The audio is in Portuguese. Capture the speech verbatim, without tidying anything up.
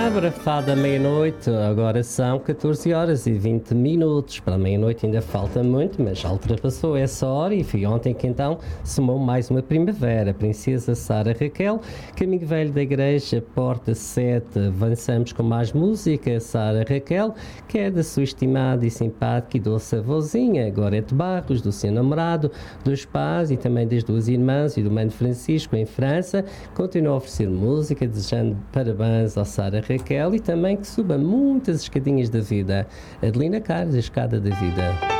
Bárbara, fada meia-noite, agora são catorze horas e vinte minutos. Para a meia-noite ainda falta muito, mas já ultrapassou essa hora e foi ontem que então somou mais uma primavera. Princesa Sara Raquel, Caminho Velho da Igreja, Porta sete. Avançamos com mais música. Sara Raquel, que é da sua estimada e simpática e doce avózinha, Gorete Barros, do seu namorado, dos pais e também das duas irmãs e do mano Francisco em França. Continua a oferecer música, desejando parabéns ao Sara Raquel e também que suba muitas escadinhas da vida. Adelina Carlos, a escada da vida.